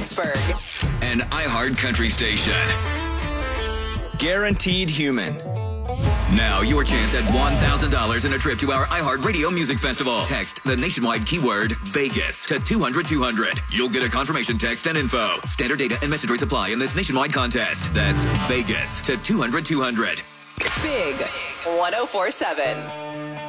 Pittsburgh. An iHeart Country station. Guaranteed Human. Now your chance at $1,000 and a trip to our iHeart Radio Music Festival. Text the nationwide keyword Vegas to 200-200. You'll get a confirmation text and info. Standard data and message rates apply in this nationwide contest. That's Vegas to 200-200. Big 104.7.